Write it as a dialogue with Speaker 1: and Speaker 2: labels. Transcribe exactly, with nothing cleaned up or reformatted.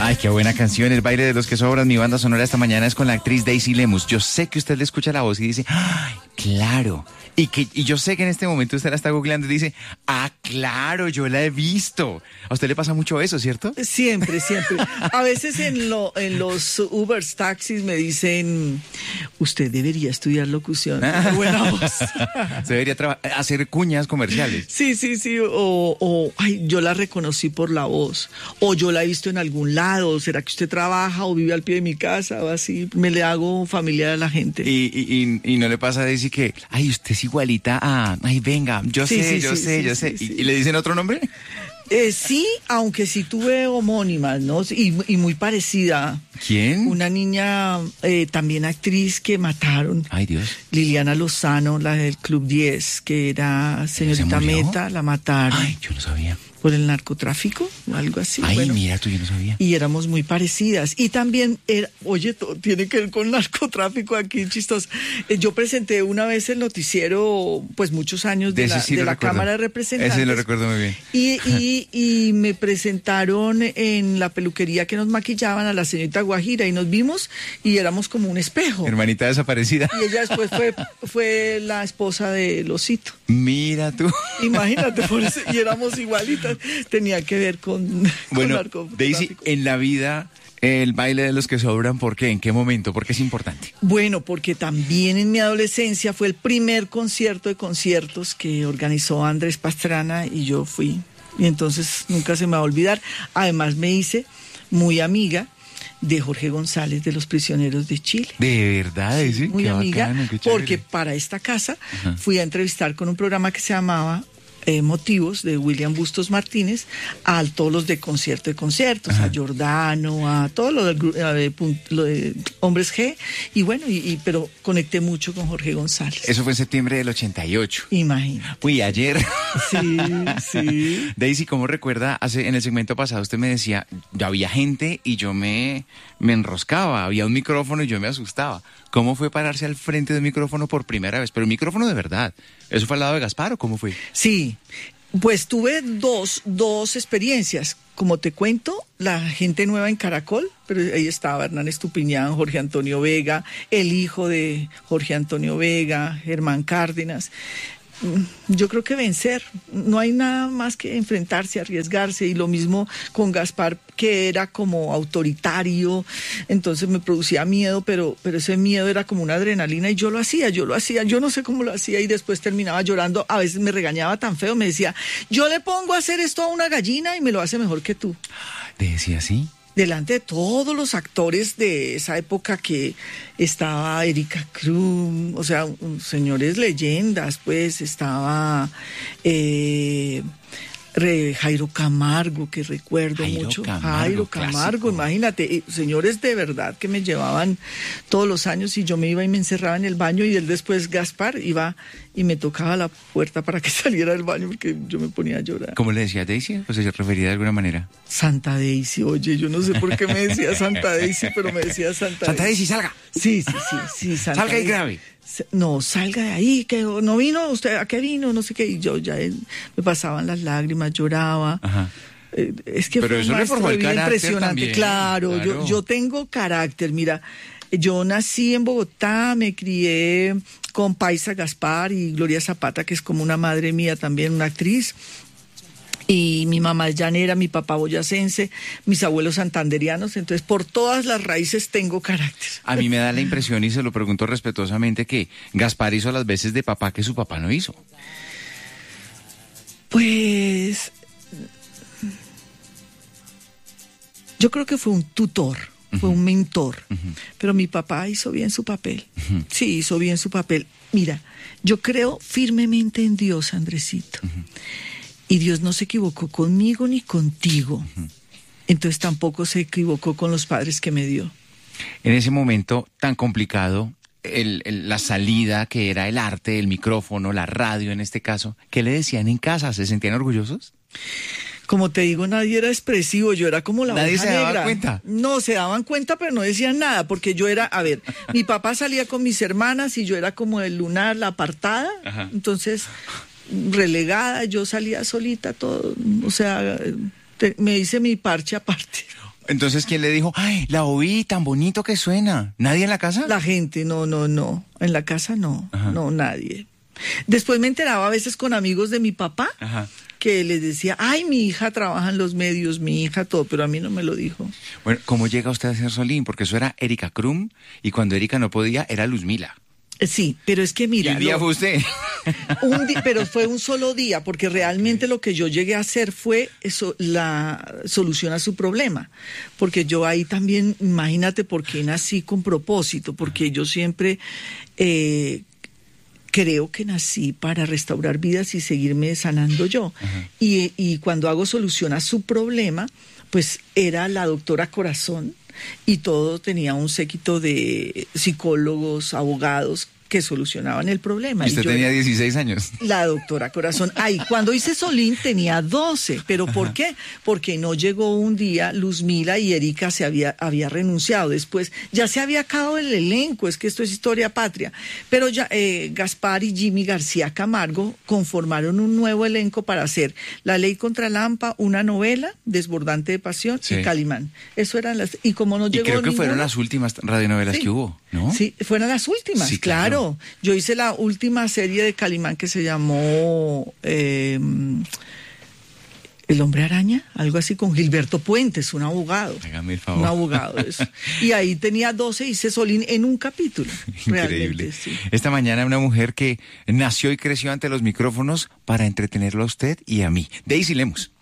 Speaker 1: Ay, qué buena canción, El baile de los que sobran. Mi banda sonora esta mañana es con la actriz Daisy Lemus. Yo sé que usted le escucha la voz y dice, ¡ay, claro! Y que y yo sé que en este momento usted la está googleando y dice, ¡ah, claro, yo la he visto! A usted le pasa mucho eso, ¿cierto?
Speaker 2: Siempre, siempre. A veces en, lo, en los Ubers, taxis me dicen, usted debería estudiar locución. Qué buena voz.
Speaker 1: Se debería traba- hacer cuñas comerciales.
Speaker 2: Sí, sí, sí. O, o, ay, yo la reconocí por la voz. O yo la he visto en algún lado. ¿Será que usted trabaja o vive al pie de mi casa? O así. Me le hago familiar a la gente.
Speaker 1: Y, y, y, y no le pasa a Daisy que, ay, usted es igualita a, ay, venga, yo
Speaker 2: Sí,
Speaker 1: sé,
Speaker 2: sí,
Speaker 1: yo
Speaker 2: sí,
Speaker 1: sé,
Speaker 2: sí,
Speaker 1: yo
Speaker 2: sí,
Speaker 1: sé.
Speaker 2: sí.
Speaker 1: ¿Y, y le dicen otro nombre?
Speaker 2: Eh, sí, aunque sí tuve homónimas, ¿no? Y, y muy parecida.
Speaker 1: ¿Quién?
Speaker 2: Una niña, eh, también actriz que mataron.
Speaker 1: Ay, Dios.
Speaker 2: Liliana Lozano, la del Club diez, que era señorita
Speaker 1: murió?
Speaker 2: Meta, la mataron.
Speaker 1: Ay, yo no sabía.
Speaker 2: Por el narcotráfico o algo así.
Speaker 1: Ay,
Speaker 2: bueno,
Speaker 1: mira, tú yo no sabía.
Speaker 2: y éramos muy parecidas. Y también, era, oye, todo tiene que ver con narcotráfico aquí, chistoso. Eh, yo presenté una vez el noticiero, pues muchos años, de,
Speaker 1: De
Speaker 2: la,
Speaker 1: ese sí
Speaker 2: de
Speaker 1: lo
Speaker 2: la
Speaker 1: recuerdo.
Speaker 2: Cámara de Representantes.
Speaker 1: Ese lo recuerdo muy bien.
Speaker 2: Y, y, y me presentaron en la peluquería que nos maquillaban a la señorita Guajira y nos vimos y éramos como un espejo.
Speaker 1: Hermanita desaparecida.
Speaker 2: Y ella después fue, fue la esposa de Losito.
Speaker 1: Mira tú.
Speaker 2: Imagínate, por eso, y éramos igualitas. Tenía que ver con,
Speaker 1: Bueno,
Speaker 2: con narcotráfico.
Speaker 1: Daisy, en la vida, el baile de los que sobran, ¿por qué? ¿En qué momento? ¿Por qué es importante?
Speaker 2: Bueno, porque también en mi adolescencia fue el primer concierto de conciertos que organizó Andrés Pastrana y yo fui. Y entonces nunca se me va a olvidar. Además me hice muy amiga de Jorge González de Los Prisioneros de Chile.
Speaker 1: ¿De verdad, Daisy?
Speaker 2: Muy
Speaker 1: Qué
Speaker 2: amiga,
Speaker 1: bacano, qué chévere.
Speaker 2: porque para esta casa
Speaker 1: Ajá.
Speaker 2: fui a entrevistar con un programa que se llamaba eh, Motivos, de William Bustos Martínez, a todos los de concierto de conciertos,
Speaker 1: Ajá.
Speaker 2: a Giordano, a todos los del gru- a de, pun- lo de Hombres G, y bueno, y, y- pero conecté mucho con Jorge González.
Speaker 1: Eso fue en septiembre del ochenta y ocho.
Speaker 2: Imagina.
Speaker 1: Uy, ayer.
Speaker 2: Sí, sí.
Speaker 1: Daisy, ¿cómo recuerda? Hace, en el segmento pasado usted me decía, ya había gente y yo me, me enroscaba, había un micrófono y yo me asustaba. ¿Cómo fue pararse al frente de un micrófono por primera vez? Pero un micrófono de verdad. ¿Eso fue al lado de Gaspar o cómo fue?
Speaker 2: Sí, pues tuve dos, dos experiencias. Como te cuento, la gente nueva en Caracol, pero ahí estaba Hernán Estupiñán, Jorge Antonio Vega, el hijo de Jorge Antonio Vega, Germán Cárdenas. Yo creo que vencer, no hay nada más que enfrentarse, arriesgarse, y lo mismo con Gaspar, que era como autoritario, entonces me producía miedo, pero, pero ese miedo era como una adrenalina y yo lo hacía, yo lo hacía, yo no sé cómo lo hacía y después terminaba llorando, a veces me regañaba tan feo, me decía, yo le pongo a hacer esto a una gallina y me lo hace mejor que tú.
Speaker 1: ¿Te decía así?
Speaker 2: Delante de todos los actores de esa época, que estaba Erika Cruz, o sea, un, señores leyendas, pues estaba eh, re, Jairo Camargo, que recuerdo
Speaker 1: Jairo
Speaker 2: mucho.
Speaker 1: Camargo,
Speaker 2: Jairo Camargo,
Speaker 1: clásico.
Speaker 2: imagínate, eh, señores de verdad que me llevaban todos los años y yo me iba y me encerraba en el baño y él después, Gaspar, iba y me tocaba la puerta para que saliera del baño porque yo me ponía a llorar.
Speaker 1: ¿Cómo le decía Daisy? ¿O se refería de alguna manera?
Speaker 2: Santa Daisy, oye, yo no sé por qué me decía Santa Daisy, pero me decía Santa,
Speaker 1: Santa Daisy, salga.
Speaker 2: Sí, sí, sí, sí, Santa
Speaker 1: Salga y
Speaker 2: Daisy.
Speaker 1: grabe.
Speaker 2: No, salga de ahí, que no vino, usted, ¿a qué vino? No sé qué, y yo ya eh, me pasaban las lágrimas, lloraba.
Speaker 1: Ajá.
Speaker 2: Eh, es que
Speaker 1: Pero
Speaker 2: fue
Speaker 1: eso
Speaker 2: un
Speaker 1: le
Speaker 2: maestro
Speaker 1: forjó
Speaker 2: de
Speaker 1: el
Speaker 2: vida
Speaker 1: carácter
Speaker 2: impresionante,
Speaker 1: también,
Speaker 2: claro,
Speaker 1: claro.
Speaker 2: Yo, yo tengo carácter, mira, yo nací en Bogotá, me crié con Paisa Gaspar y Gloria Zapata, que es como una madre mía también, una actriz. Y mi mamá es llanera, mi papá boyacense, mis abuelos santanderianos, entonces por todas las raíces tengo carácter.
Speaker 1: A mí me da la impresión, y se lo pregunto respetuosamente, que Gaspar hizo las veces de papá que su papá no hizo.
Speaker 2: Pues yo creo que fue un tutor, fue
Speaker 1: Ujú.
Speaker 2: un mentor,
Speaker 1: Ujú.
Speaker 2: pero mi papá hizo bien su papel.
Speaker 1: Ujú.
Speaker 2: Sí, hizo bien su papel. Mira, yo creo firmemente en Dios, Andresito.
Speaker 1: Ujú.
Speaker 2: Y Dios no se equivocó conmigo ni contigo. Entonces tampoco se equivocó con los padres que me dio.
Speaker 1: En ese momento tan complicado, el, el- la salida que era el arte, el micrófono, la radio en este caso, ¿qué le decían en casa? ¿Se sentían orgullosos?
Speaker 2: Como te digo, nadie era expresivo, yo era como la
Speaker 1: ¿Nadie
Speaker 2: oveja
Speaker 1: se daba
Speaker 2: negra.
Speaker 1: cuenta?
Speaker 2: No, se daban cuenta, pero no decían nada, porque yo era, a ver, mi papá salía con mis hermanas y yo era como el lunar, la apartada,
Speaker 1: Ajá.
Speaker 2: entonces relegada, yo salía solita, todo, o sea, te- me hice mi parche aparte.
Speaker 1: Entonces, ¿quién le dijo, ay, la oí, tan bonito que suena? ¿Nadie en la casa?
Speaker 2: La gente, no, no, no. En la casa no,
Speaker 1: Ajá.
Speaker 2: no, nadie. Después me enteraba a veces con amigos de mi papá,
Speaker 1: Ajá.
Speaker 2: que les decía, ay, mi hija trabaja en los medios, mi hija todo, pero a mí no me lo dijo.
Speaker 1: Bueno, ¿cómo llega usted a ser Solín? Porque eso era Erika Krum, y cuando Erika no podía, era Luzmila.
Speaker 2: Sí, pero es que mira...
Speaker 1: Y un día
Speaker 2: lo-
Speaker 1: fue usted.
Speaker 2: Un di- pero fue un solo día, porque realmente lo que yo llegué a hacer fue eso, la solución a su problema. Porque yo ahí también, imagínate por qué nací con propósito, porque yo siempre eh, creo que nací para restaurar vidas y seguirme sanando yo. Y, y cuando hago solución a su problema, pues era la doctora Corazón y todo tenía un séquito de psicólogos, abogados que solucionaban el problema.
Speaker 1: Y usted
Speaker 2: Y yo
Speaker 1: tenía
Speaker 2: era
Speaker 1: dieciséis años.
Speaker 2: la doctora Corazón. Ay, cuando hice Solín tenía doce, pero ¿por qué? Porque no llegó un día Luzmila y Erika se había, había renunciado. Después ya se había acabado el elenco, es que esto es historia patria. Pero ya eh, Gaspar y Jimmy García Camargo conformaron un nuevo elenco para hacer La Ley contra Lampa, una novela, Desbordante de Pasión
Speaker 1: Sí.
Speaker 2: y Calimán. Eso eran las... Y como no
Speaker 1: Y
Speaker 2: llegó
Speaker 1: creo que fueron
Speaker 2: ninguna-
Speaker 1: las últimas radionovelas
Speaker 2: Sí.
Speaker 1: que hubo, ¿no?
Speaker 2: Sí, fueron las últimas,
Speaker 1: Sí,
Speaker 2: claro.
Speaker 1: claro.
Speaker 2: Yo hice la última serie de Calimán que se llamó eh, El Hombre Araña, algo así, con Gilberto Puentes, un abogado.
Speaker 1: Hágame el favor.
Speaker 2: Un abogado, eso. Y ahí tenía doce, hice Solín en un capítulo.
Speaker 1: Increíble.
Speaker 2: Realmente, sí.
Speaker 1: Esta mañana una mujer que nació y creció ante los micrófonos para entretenerlo a usted y a mí. Daisy Lemus.